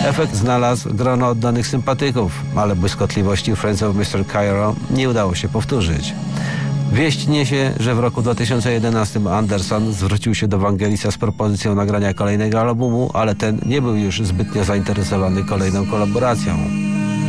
Efekt znalazł grono oddanych sympatyków, ale błyskotliwości Friends of Mr. Cairo nie udało się powtórzyć. Wieść niesie, że w roku 2011 Anderson zwrócił się do Vangelisa z propozycją nagrania kolejnego albumu, ale ten nie był już zbytnio zainteresowany kolejną kolaboracją.